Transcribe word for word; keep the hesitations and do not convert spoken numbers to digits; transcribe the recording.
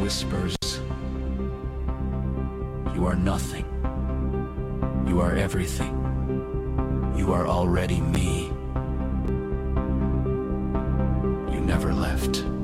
whispers. You are nothing. You are everything. You are already me. You never left.